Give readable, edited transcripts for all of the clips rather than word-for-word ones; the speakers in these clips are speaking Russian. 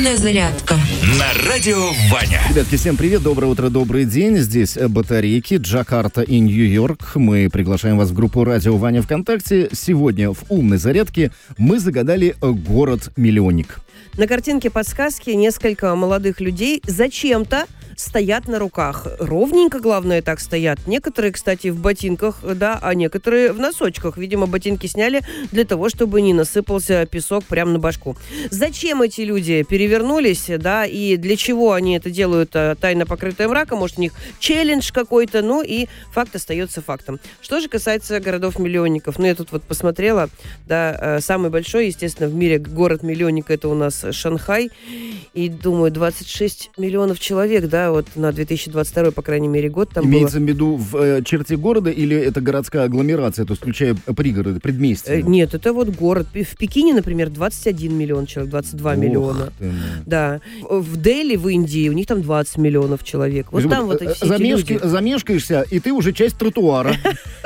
Умная зарядка. На радио Ваня. Ребятки, всем привет, доброе утро, добрый день. Здесь батарейки, Джакарта и Нью-Йорк. Мы приглашаем вас в группу «Радио Ваня» ВКонтакте. Сегодня в «Умной зарядке» мы загадали город-миллионник. На картинке подсказки несколько молодых людей зачем-то стоят на руках. Ровненько, главное, так стоят. Некоторые, кстати, в ботинках, да, а некоторые в носочках. Видимо, ботинки сняли для того, чтобы не насыпался песок прямо на башку. Зачем эти люди перевернулись, да, и для чего они это делают, тайно покрытая мраком? Может, у них челлендж какой-то, ну и факт остается фактом. Что же касается городов-миллионников, ну, я тут вот посмотрела, да, самый большой, естественно, в мире город-миллионник — это у нас Шанхай, и, думаю, 26 миллионов человек, да, вот на 2022, по крайней мере, год там Имеется в виду в черте города или это городская агломерация, то есть включая пригороды, предместья? Нет, это вот город. В Пекине, например, 21 миллион человек, 22 миллиона. Да. В Дели, в Индии, у них там 20 миллионов человек. Вот там вот эти люди. Замешкаешься, и ты уже часть тротуара.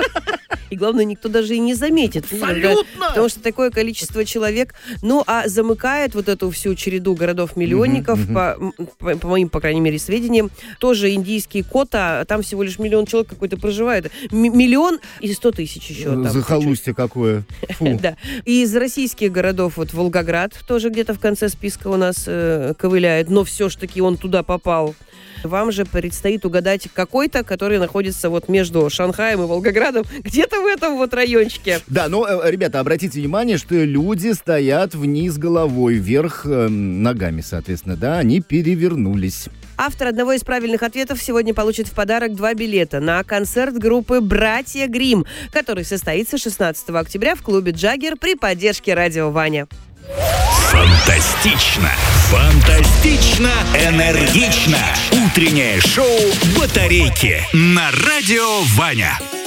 И главное, никто даже и не заметит. Абсолютно! Да, потому что такое количество человек. Ну, а замыкает вот эту всю череду городов-миллионников, по моим, по крайней мере, сведениям, тоже индийский Кота, там всего лишь миллион человек какой-то проживает. Миллион и 100 тысяч еще. Захолустье какое. Да. И из российских городов вот Волгоград тоже где-то в конце списка у нас ковыляет, но все-таки он туда попал. Вам же предстоит угадать какой-то, который находится вот между Шанхаем и Волгоградом, где-то в этом вот райончике. Да, но, ребята, обратите внимание, что люди стоят вниз головой, вверх ногами, соответственно, да, они перевернулись. Автор одного из правильных ответов сегодня получит в подарок 2 билета на концерт группы «Братья Гримм», который состоится 16 октября в клубе «Джаггер» при поддержке «Радио Ваня». Фантастично! Фантастично! Энергично! Утреннее шоу «Батарейки» на радио Ваня.